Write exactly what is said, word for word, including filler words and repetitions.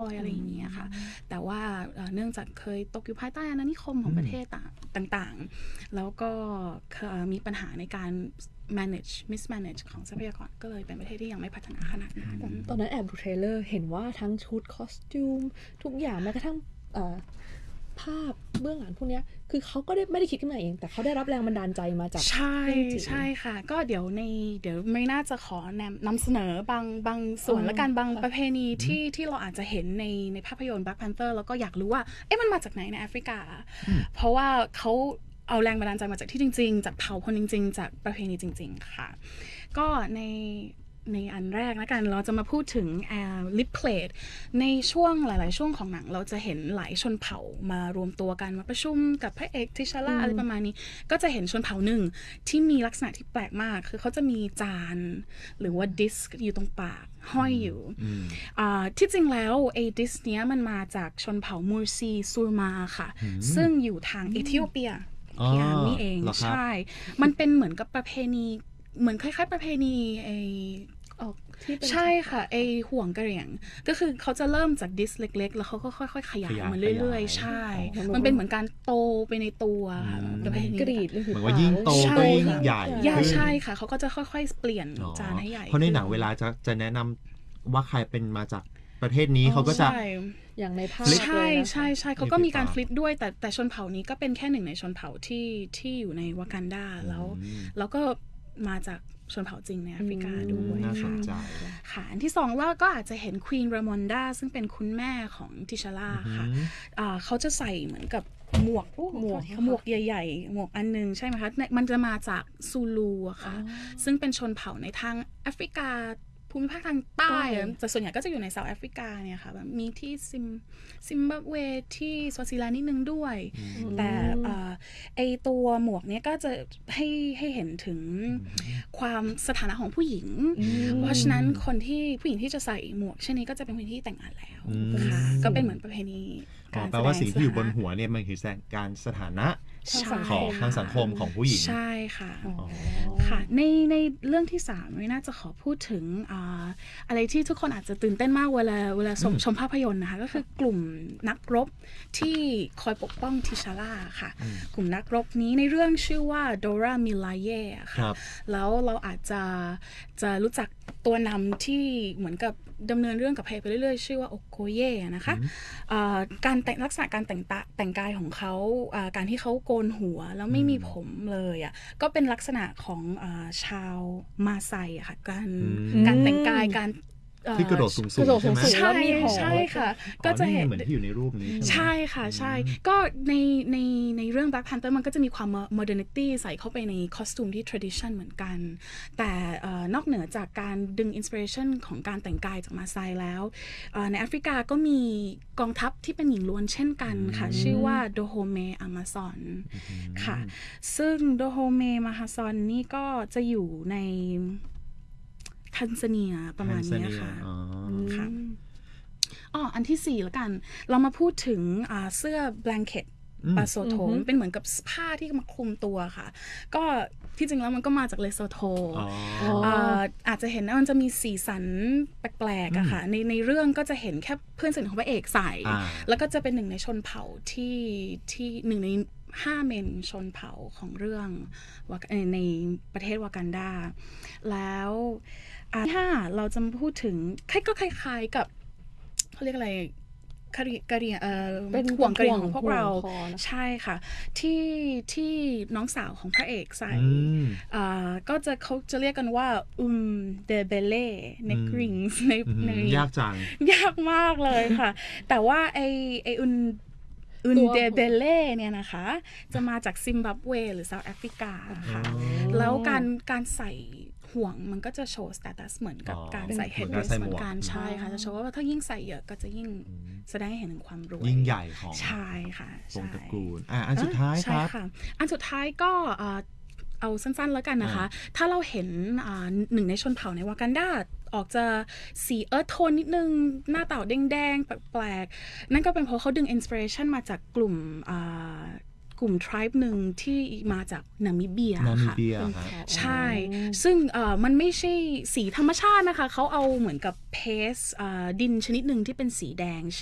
อยอะไรอย่างเงี้ยค่ะแต่ว่าเนื่องจากเคยตกอยู่ภายใต้อาณานิคมของประเทศต่างๆแล้วก็มีปัญหาในการ manage mismanage ของทรัพยากรก็เลยเป็นประเทศที่ยังไม่พัฒนาขนาดนั้นตอนนั้นแอบดูเทรลเลอร์เห็นว่าทั้งชุดคอสตูมทุกอย่างแม้กระทั่งภาพเบื้องหลังพวกนี้คือเขาก็ได้ไม่ได้คิดขึ้นมาเองแต่เขาได้รับแรงบันดาลใจมาจากใช่ใช่ค่ะก็เดี๋ยวในเดี๋ยวไม่น่าจะขอนำเสนอบางบางส่วนและการบางประเพณีที่ที่เราอาจจะเห็นในในภาพยนตร์ Black Panther แล้วก็อยากรู้ว่าเอ๊ะมันมาจากไหนในแอฟริกาเพราะว่าเขาเอาแรงบันดาลใจมาจากที่จริงๆจากเผ่าคนจริงๆจากประเพณีจริงๆค่ะก็ในในอันแรกนะกันเราจะมาพูดถึงลิปเพลทในช่วงหลายๆช่วงของหนังเราจะเห็นหลายชนเผ่ามารวมตัวกันมาประชุมกับพระเอกทิชาร่าอะไรประมาณนี้ก็จะเห็นชนเผ่าหนึ่งที่มีลักษณะที่แปลกมากคือเขาจะมีจานหรือว่าดิสก์อยู่ตรงปากห้อยอยู่ที่จริงแล้วไอ้ดิสเนี้ยมันมาจากชนเผ่ามูรซีซูร์มาค่ะซึ่งอยู่ทางเอธิโอเปียพี่อาร์มนี่เองใช่มันเป็นเหมือนกับประเพณีเหมือนคล้ายๆประเพณีไอใช่ค่ะไอห่วงกระเหรี่ยงก็คือเขาจะเริ่มจากดิสเล็กๆแล้วเขาก็ค่อยๆขยายมาเรื่อยๆใช่มันเป็นเหมือนการโตไปในตัวค่ะประเพณีกรีดเหมือนว่ายิ่งโตก็ยิ่งใหญ่ใช่ค่ะเขาก็จะค่อยๆเปลี่ยนจานให้ใหญ่เพราะในหนังเวลาจะจะแนะนำว่าใครเป็นมาจากประเทศนี้เขาก็จะอย่างในภาพใช่ใช่ใช่เขาก็มีการฟลิปด้วยแต่แต่ชนเผ่านี้ก็เป็นแค่หนึ่งในชนเผ่าที่ที่อยู่ในวากันดาแล้วแล้วก็มาจากชนเผ่าจริงในแอฟริกาด้วยค่ะค่ะอันที่สองแล้วก็อาจจะเห็นควีนราโมนดาซึ่งเป็นคุณแม่ของทิชาร่าค่ะเขาจะใส่เหมือนกับหมวกหมวกหมวกใหญ่ๆหมวกอันนึงใช่ไหมคะมันจะมาจากซูลูอะค่ะซึ่งเป็นชนเผ่าในทางแอฟริกาภูมิภาคทางใต้แต่ส่วนใหญ่ก็จะอยู่ในเซาท์แอฟริกาเนี่ยค่ะแบบมีที่ซิมซิมบับเวที่สวาซิแลนด์นิดนึงด้วยแต่ไอตัวหมวกเนี้ยก็จะให้ให้เห็นถึงความสถานะของผู้หญิงเพราะฉะนั้นคนที่ผู้หญิงที่จะใส่หมวกเช่นนี้ก็จะเป็นคนที่แต่งงานแล้วค่ะก็เป็นเหมือนประเพณีการแปลว่าสิ่งที่อยู่บนหัวเนี่ยมันคือการสถานะของทางสังคมของผู้หญิงใช่ค่ะค่ะในในเรื่องที่สามน่าจะขอพูดถึงอะไรที่ทุกคนอาจจะตื่นเต้นมากเวลาเวลาชมภาพยนตร์นะคะก็คือกลุ่มนักรบที่คอยปกป้องทิชาร่าค่ะกลุ่มนักรบนี้ในเรื่องชื่อว่าโดรามิลาเย่ค่ะแล้วเราอาจจะจะรู้จักตัวนำที่เหมือนกับดำเนินเรื่องกับเพลงไปเรื่อยๆชื่อว่าโอโกเย่นะคะการแต่งลักษณะการแต่งตาแต่งกายของเขาการที่เขาโกนหัวแล้วไม่มีผมเลยอ่ะก็เป็นลักษณะของชาวมาไซอะค่ะการการแต่งกายการที่กระโดดสูงๆใช่ไหมใช่ใช่ค่ะก็จะเห็นเหมือนที่อยู่ในรูปนี้ใช่ค่ะใช่ก็ในในในเรื่อง Black Panther มันก็จะมีความ modernity ใส่เข้าไปในคอสตูมที่ tradition เหมือนกันแต่นอกเหนือจากการดึง inspiration ของการแต่งกายจากมาไซแล้วในแอฟริกาก็มีกองทัพที่เป็นหญิงล้วนเช่นกันค่ะชื่อว่าโดโฮเมอามาซอนค่ะซึ่งโดโฮเมมาฮาซอนนี่ก็จะอยู่ในทันซาเนียประมาณนี้ค่ะค่ะอ๋ออันที่สี่แล้วกันเรามาพูดถึงเสื้อ blanket ปาโซโทเป็นเหมือนกับผ้าที่มาคลุมตัวค่ะก็ที่จริงแล้วมันก็มาจากเลโซโท อาจจะเห็นว่ามันจะมีสีสันแปลกๆอะค่ะในในเรื่องก็จะเห็นแค่เพื่อนสนิทของพระเอกใส่แล้วก็จะเป็นหนึ่งในชนเผ่าที่ที่หนึ่งในห้าเมนชนเผ่าของเรื่องในประเทศวากันดาแล้วถ้าเราจะมาพูดถึงก็คล้ายๆกับเขาเรียกอะไรกะเหรี่ยงเป็นห่วงกะเหรี่ยงของพวกเราใช่ค่ะที่ที่น้องสาวของพระเอกใส่ก็จะเขาจะเรียกกันว่าอุมเดเบเล่เนกริงส์ในในยากจังยากมากเลยค่ะแต่ว่าไอไออุนอุนเดเบเล่เนี่ยนะคะจะมาจากซิมบับเวหรือเซาท์แอฟริกาค่ะแล้วการการใส่ห่วงมันก็จะโชว์สเตตัสเหมือนกับการใส่เฮดเดรสเหมือนกันใช่ค่ะจะโชว์ว่าถ้ายิ่งใส่เยอะก็จะยิ่งแสดงให้เห็นถึงความรวยยิ่งใหญ่ของใช่ค่ะวงตระกูลอ่ะอันสุดท้ายครับอันสุดท้ายก็เอาสั้นๆแล้วกันนะคะถ้าเราเห็นหนึ่งในชนเผ่าในวากันดาออกจะสีเอิร์ธโทนนิดนึงหน้าเต่าแดงๆแปลกๆนั่นก็เป็นเพราะเขาดึงอินสปิเรชันมาจากกลุ่มกลุ่ม tribe หนึ่งที่มาจากนามิเบียค่ะใช่ซึ่งมันไม่ใช่สีธรรมชาตินะคะเขาเอาเหมือนกับเพสดินชนิดหนึ่งที่เป็นสีแดง